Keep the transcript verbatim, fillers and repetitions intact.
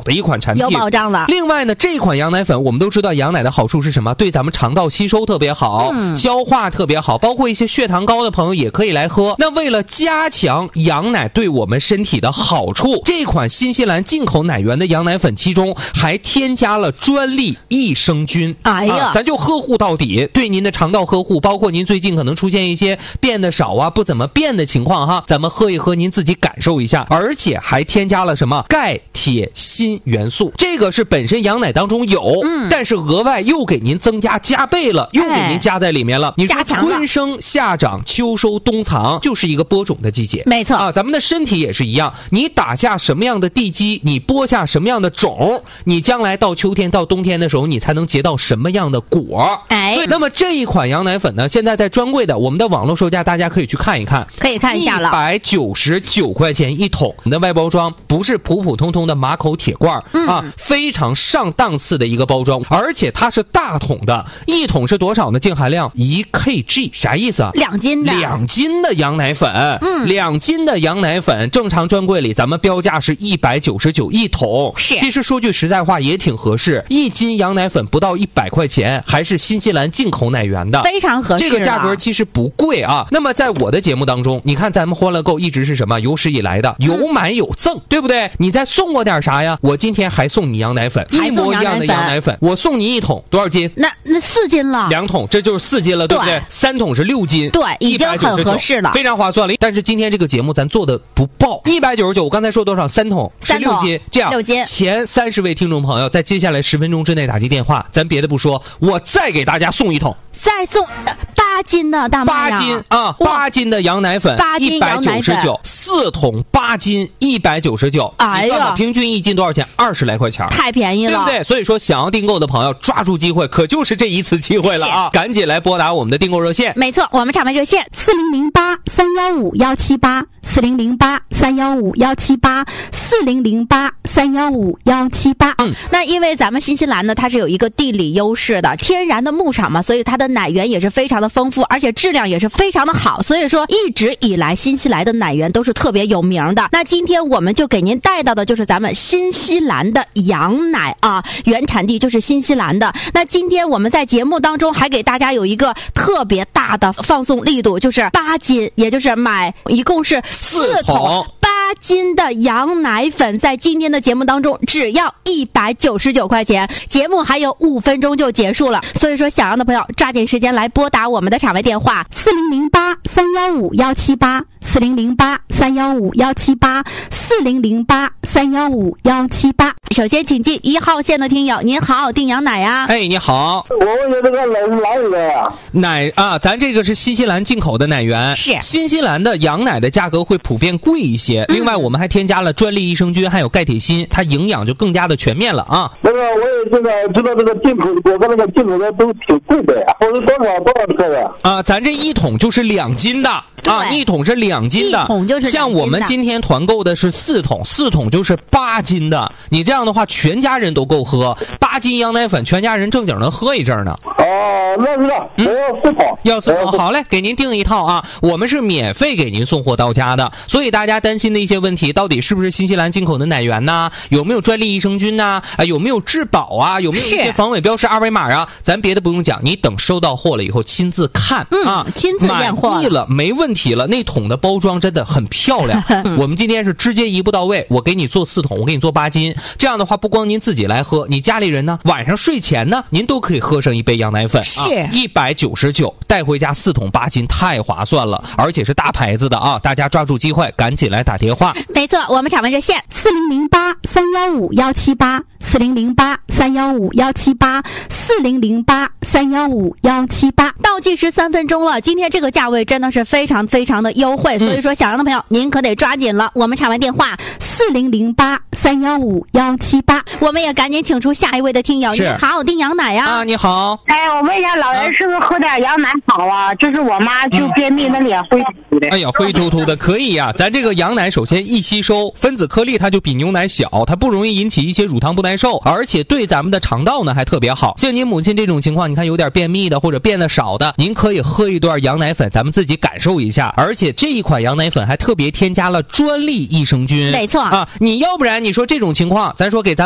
的一款产品， 有保障了。 另外呢，这款羊奶粉我们都知道羊奶的好处是什么？对咱们肠道吸收特别好，嗯、消化特别好，包括一些血糖高的朋友也可以来喝。那为了加强羊奶对我们身体的好处，这款新西兰进口奶源的羊奶粉其中还添加了专利益生菌。 哎呀、 啊，咱就呵护到底，对您的肠道呵护，包括您最近可能出现一些变得少啊、不怎么变的情况哈，咱们喝一喝，您自己感受一下。而且还添加了什么钙、铁、锌元素，这个是本身羊奶当中有，嗯，但是额外又给您增加加倍了，又给您加在里面了。哎、你说春生夏长秋收冬藏，就是一个播种的季节， 没错啊，咱们的身体也是一样，你打下什么样的地基，你播下什么样的种，你将来到秋天到冬天的时候，你才能结到什么样的果。 哎， 所以那么这一款羊奶粉呢，现在在专柜的我们的网络售价，大家可以去看一看， 可以看一下了， 一百九十九块钱一桶。你的外包装不是普普通通的马口铁罐、嗯、啊，非常上档次的一个包装，而且它是大桶的，一桶是多少呢？净含量一 K G， 啥意思啊？ 两斤的， 两斤的羊奶粉，嗯，两斤的羊奶粉，正常专柜里咱们标价是一百九十九一桶， 是， 其实说句实在话也挺合适，一斤羊奶粉不到一百块钱，还是新西兰进口奶源的， 非常合适， 这个价格其实不贵啊。那么在我的节目当中，你看咱们欢乐购一直是什么？有史以来的有买有赠、嗯，对不对？你再送我点啥呀？我今天还送你羊奶粉，一模一样的羊奶粉，我送你一桶多少斤？ 那那四斤了， 两桶，这就是四斤了，对不对？三桶是六斤， 对，已经很合适了， 非常划算了。但是今天这个节目咱做的不爆，一百九十九，我刚才说多少？三桶是六斤，这样六斤。 前三十位听众朋友在接下来十分钟之内打进电话，咱别的不说，我再给大家送一桶， 再送八斤的大妈呀， 八斤啊，八斤的羊奶粉，一百九十九，四桶八斤，一百九十九。 哎呀， 平均一斤多少钱？二十来块钱， 太便宜了， 对不对？所以说，想要订购的朋友抓住机会，可就是这一次机会了啊！赶紧来拨打我们的订购热线。 没错，我们厂牌热线四零零八三幺五幺七八，四零零八三幺五幺七八，四零零八三幺五幺七八。嗯，那因为咱们新西兰呢，它是有一个地理优势的，天然的牧场嘛，所以它的奶源也是非常的丰富，而且质量也是非常的好。所以说，一直以来新西兰的奶源都是特别有名的。那今天我们就给您带到的就是咱们新西兰的羊奶啊，原产地就是新西兰的。那今天我们在节目当中还给大家有一个特别大的放送力度，就是八斤，也就是买一共是四桶八斤的羊奶粉，在今天的节目当中只要一百九十九块钱，节目还有五分钟就结束了。所以说，想要的朋友抓紧时间来拨打我们的场外电话四零零八三幺五幺七八，四零零八三幺五幺七八，四零零八三幺五幺七八。首先，请进一号线的听友，您好，订羊奶呀？ 哎，你好， 我问你这个奶是哪里的呀？ 奶啊，咱这个是新西兰进口的奶源， 是新西兰的羊奶的价格会普遍贵一些。嗯、另外，我们还添加了专利益生菌，还有钙铁锌，它营养就更加的全面了啊。 那个我也这个知道这个进口，我看那个进口的都挺贵的呀，都是多少多少克的？ 啊，咱这一桶就是两斤的。啊，一桶是两斤的， 一桶就是两斤的。 像我们今天团购的是四桶，四桶就是八斤的。你这样的话，全家人都够喝，八斤羊奶粉，全家人正经能喝一阵呢。 哦，那是的，我要四桶， 要四桶，好嘞，给您订一套啊。我们是免费给您送货到家的，所以大家担心的一些问题，到底是不是新西兰进口的奶源呢？有没有专利益生菌呢？啊，有没有质保啊？有没有一些防伪标识二维码啊？咱别的不用讲，你等收到货了以后亲自看、 嗯、 啊， 亲自验货， 满意了没问题。问题了，那桶的包装真的很漂亮。我们今天是直接一步到位，我给你做四桶，我给你做八斤。这样的话，不光您自己来喝，你家里人呢，晚上睡前呢，您都可以喝上一杯羊奶粉。 是一百九十九，带回家四桶八斤，太划算了，而且是大牌子的啊！大家抓住机会，赶紧来打电话。 没错，我们厂牌热线四零零八三幺五幺七八，四零零八三幺五幺七八，四零零八三幺五幺七八。倒计时三分钟了，今天这个价位真的是非常。非常的优惠，所以说想让的朋友、嗯、您可得抓紧了。我们场外电话四零零八三幺五幺七八，我们也赶紧请出下一位的听友。你好，订羊奶呀？ 啊，你好。 哎，我问一下，老人是不是喝点羊奶好啊？就是我妈就便秘，那脸灰秃秃的。 哎呀，灰秃秃的可以呀。咱这个羊奶首先易吸收，分子颗粒它就比牛奶小，它不容易引起一些乳糖不耐受，而且对咱们的肠道呢还特别好。像您母亲这种情况，你看有点便秘的或者变得少的，您可以喝一段羊奶粉，咱们自己感受一下。而且这一款羊奶粉还特别添加了专利益生菌， 没错啊！你要不然你说这种情况，咱说给咱